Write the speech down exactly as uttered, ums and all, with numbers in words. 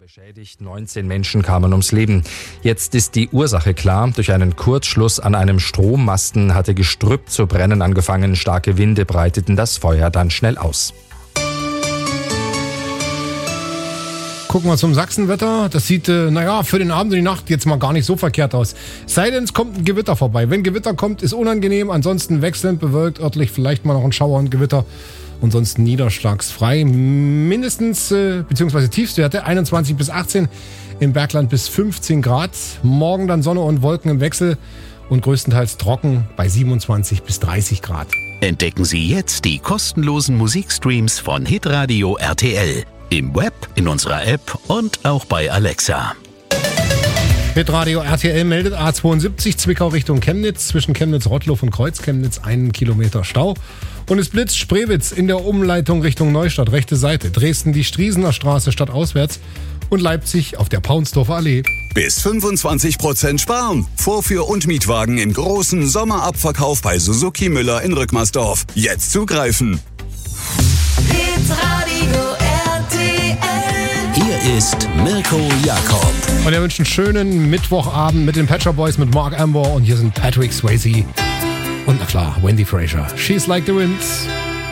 beschädigt, neunzehn Menschen kamen ums Leben. Jetzt ist die Ursache klar. Durch einen Kurzschluss an einem Strommasten hatte Gestrüpp zu brennen angefangen. Starke Winde breiteten das Feuer dann schnell aus. Gucken wir zum Sachsenwetter. Das sieht, äh, naja, für den Abend und die Nacht jetzt mal gar nicht so verkehrt aus. Sei denn, es kommt ein Gewitter vorbei. Wenn Gewitter kommt, ist unangenehm. Ansonsten wechselnd bewölkt, örtlich vielleicht mal noch ein Schauer und Gewitter. Ansonsten niederschlagsfrei. Mindestens, äh, beziehungsweise Tiefstwerte einundzwanzig bis achtzehn. Im Bergland bis fünfzehn Grad. Morgen dann Sonne und Wolken im Wechsel. Und größtenteils trocken bei siebenundzwanzig bis dreißig Grad. Entdecken Sie jetzt die kostenlosen Musikstreams von Hitradio R T L. Im Web, in unserer App und auch bei Alexa. Hitradio R T L meldet A zweiundsiebzig Zwickau Richtung Chemnitz. Zwischen Chemnitz-Rottloff und Kreuz-Chemnitz einen Kilometer Stau. Und es blitzt Spreewitz in der Umleitung Richtung Neustadt, rechte Seite. Dresden die Striesener Straße stadtauswärts. Und Leipzig auf der Paunsdorfer Allee. Bis fünfundzwanzig Prozent sparen. Vorführ- und Mietwagen im großen Sommerabverkauf bei Suzuki Müller in Rückmersdorf. Jetzt zugreifen. Hitradio R T L. Hier ist Mirko Jakob. Und wir wünschen einen schönen Mittwochabend mit den Pet Shop Boys, mit Mark Amber. Und hier sind Patrick Swayze. Und na klar, Wendy Fraser. She's like the wind.